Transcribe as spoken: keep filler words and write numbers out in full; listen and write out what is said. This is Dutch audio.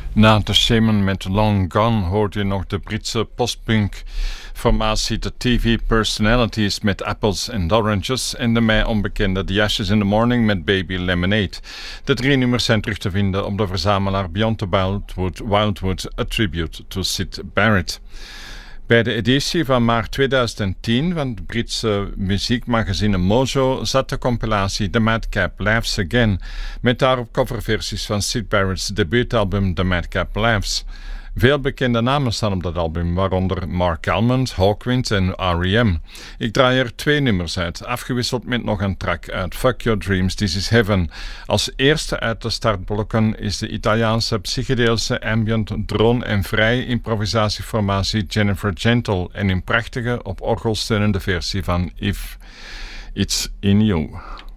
Na The Shaman met Long Gone hoorde je nog de Britse postpunk-formatie The T V Personalities met Apples and Oranges en de mij onbekende The Ashes in the Morning met Baby Lemonade. De drie nummers zijn terug te vinden op de verzamelaar Beyond the Wildwood, Wildwood, A Tribute to Syd Barrett. Bij de editie van maart tweeduizend tien van het Britse muziekmagazine Mojo zat de compilatie The Madcap Laughs Again, met daarop coverversies van Syd Barrett's debuutalbum The Madcap Laughs. Veel bekende namen staan op dat album, waaronder Mark Almond, Hawkwind en R E M. Ik draai er twee nummers uit, afgewisseld met nog een track uit Fuck Your Dreams, This Is Heaven. Als eerste uit de startblokken is de Italiaanse psychedeelse ambient drone- en vrij improvisatieformatie Jennifer Gentle en een prachtige op orgel steunende versie van If It's In You.